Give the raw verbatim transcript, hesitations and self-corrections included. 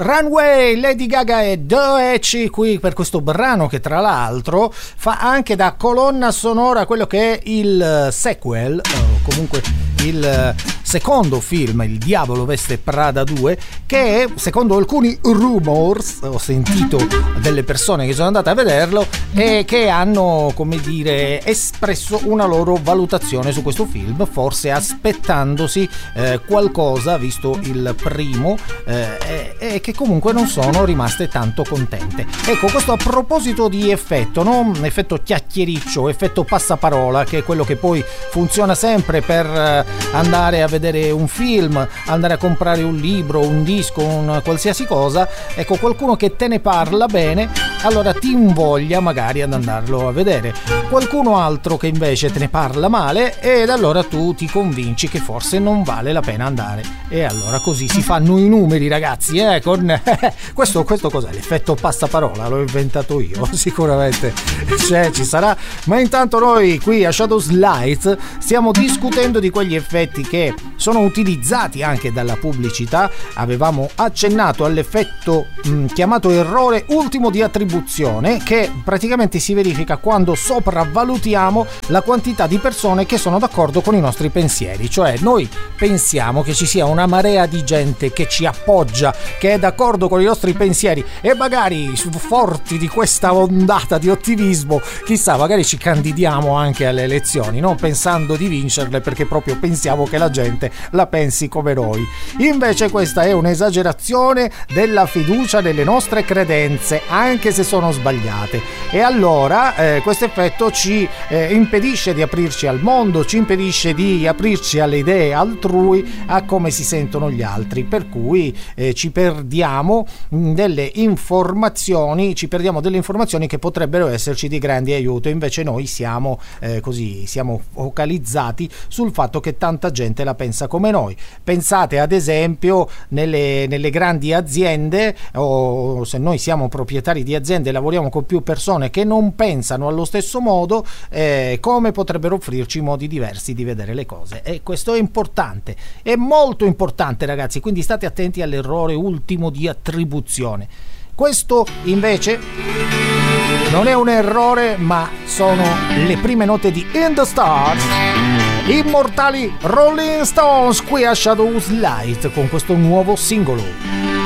Runway, Lady Gaga e Doechii qui per questo brano che tra l'altro fa anche da colonna sonora quello che è il sequel, o comunque il secondo film, Il Diavolo Veste Prada due, che secondo alcuni rumors, ho sentito delle persone che sono andate a vederlo e che hanno, come dire, espresso una loro valutazione su questo film, forse aspettandosi eh, qualcosa, visto il primo, eh, e, e che comunque non sono rimaste tanto contente. Ecco, questo a proposito di effetto, no? Effetto chiacchiericcio, effetto passaparola, che è quello che poi funziona sempre per eh, andare a vedere un film, andare a comprare un libro, un disco, un qualsiasi cosa. Ecco, qualcuno che te ne parla bene, allora ti invoglia magari ad andarlo a vedere. Qualcuno altro che invece te ne parla male ed allora tu ti convinci che forse non vale la pena andare. E allora così si fanno i numeri, ragazzi, eh, con questo, questo cos'è? L'effetto passaparola, l'ho inventato io, sicuramente cioè, ci sarà. Ma intanto noi qui a Shadows Light stiamo discutendo di quegli effetti che sono utilizzati anche dalla pubblicità. Avevamo accennato all'effetto mh, chiamato errore ultimo di attribuzione, che praticamente si verifica quando sopravvalutiamo la quantità di persone che sono d'accordo con i nostri pensieri. Cioè noi pensiamo che ci sia una marea di gente che ci appoggia, che è d'accordo con i nostri pensieri, e magari forti di questa ondata di ottimismo, chissà, magari ci candidiamo anche alle elezioni, no? Pensando di vincerle, perché proprio pensiamo che la gente la pensi come noi. Invece questa è un'esagerazione della fiducia nelle nostre credenze, anche se sono sbagliate. E allora eh, questo effetto ci eh, impedisce di aprirci al mondo, ci impedisce di aprirci alle idee altrui, a come si sentono gli altri, per cui eh, ci perdiamo mh, delle informazioni, ci perdiamo delle informazioni che potrebbero esserci di grande aiuto. Invece noi siamo eh, così, siamo focalizzati sul fatto che tanta gente la pensa come noi. Pensate ad esempio nelle, nelle grandi aziende, o se noi siamo proprietari di aziende e lavoriamo con più persone che non pensano allo stesso modo, eh, come potrebbero offrirci modi diversi di vedere le cose. E questo è importante, è molto importante, ragazzi, quindi state attenti all'errore ultimo di attribuzione. Questo invece non è un errore, ma sono le prime note di In the Stars, immortali Rolling Stones, qui a Shadows Light con questo nuovo singolo.